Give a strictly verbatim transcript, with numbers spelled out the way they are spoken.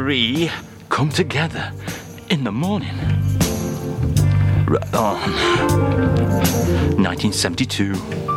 three come together in the morning. Right on. nineteen seventy-two.